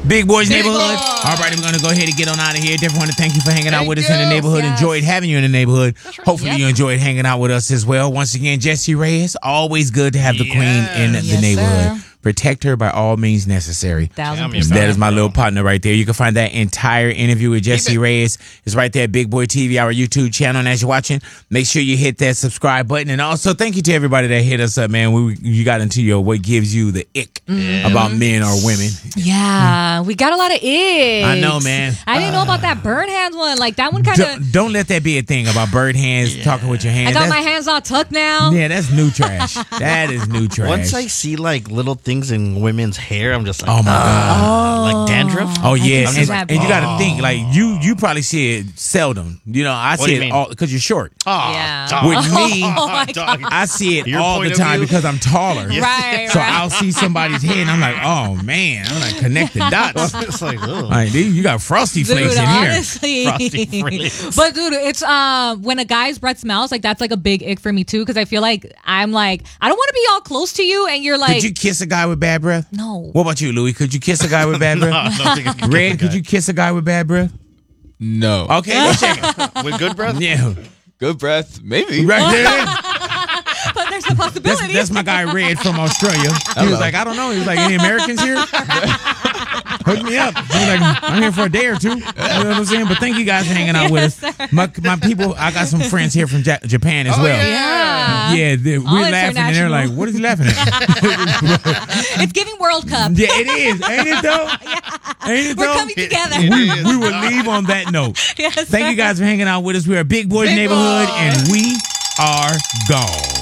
Big Boys Neighborhood. Boy. All right, we're going to go ahead and get on out of here. Definitely want to thank you for hanging out with us in the you. neighborhood. Yes. Enjoyed having you in the neighborhood. Hopefully Yep. you enjoyed hanging out with us as well. Once again, Jesse Reyes, always good to have the queen in the Yes, neighborhood. sir. Protect her by all means necessary. 1000%. That is my little partner right there. You can find that entire interview with Jesse Reyes. It's right there at Big Boy TV, our YouTube channel. And as you're watching, make sure you hit that subscribe button. And also, thank you to everybody that hit us up, man. You got into your what gives you the ick about men or women. Yeah, we got a lot of icks. I know, man. I didn't know about that bird hands one. Like that one kind of. Don't let that be a thing about bird hands, talking with your hands. I got my hands all tucked now. Yeah, that's new trash. That is new trash. Once I see like little things in women's hair, I'm just like, Oh my God. like dandruff. Oh yeah, can see that. and you got to think like you probably see it seldom. You know, I What do see you it mean? all because you're short. Oh, Yeah. dog. With me, Dog. I see it Your all point the of time view? because I'm taller. Right, So right. I'll see somebody's head and I'm like, oh man, I'm like connect the dots. It's like, ugh. Like, dude, you got frosty flakes Dude, in here. honestly. Frosty Flakes. But dude, it's when a guy's breath smells, like that's like a big ick for me too, because I feel like I'm like I don't want to be all close to you, and you're like, Could you kiss a guy with bad breath? no. What about you, Louis? Could you kiss a guy with bad No, breath? I don't think I can Red, kiss a could guy. you kiss a guy with bad breath? No. Okay, let's check it. With good breath? Yeah, Good breath, maybe. right there. But there's a possibility. That's my guy Red from Australia. He Hello. was like, I don't know. He was like, any Americans here? Hook me up. He was like, I'm here for a day or two. You know what I'm saying? But thank you guys for hanging out with us. My people, I got some friends here from Japan as well. Yeah. Yeah, we're laughing and they're like, what is he laughing at? It's giving World Cup. Yeah, it is. Ain't it though? Ain't it We're though? coming together. We will leave on that note. Yes, Thank you guys for hanging out with us. We are Big Boys Big Neighborhood Boy. and we are gone.